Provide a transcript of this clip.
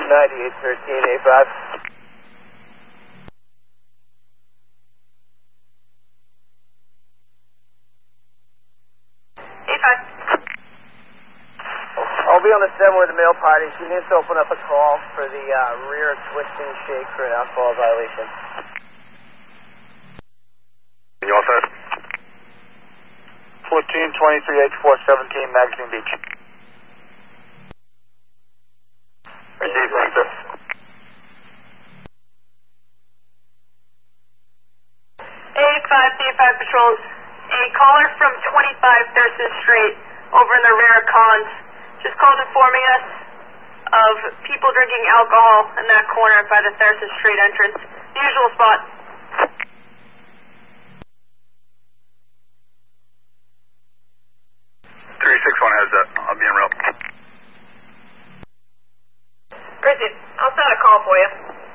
9813, A5. I'll be on the 7 with the mail party. She needs to open up a call for the rear twist and shake for an alcohol violation. You all set? 1423H417, Magazine Beach. Received, thanks, sir. A5, D5 patrols. A caller from 25 Thurston Street over in the rear of Collins just called informing us of people drinking alcohol in that corner by the Thurston Street entrance. Usual spot. 361 has that. I'll be en route. Chrissy, I'll start a call for you.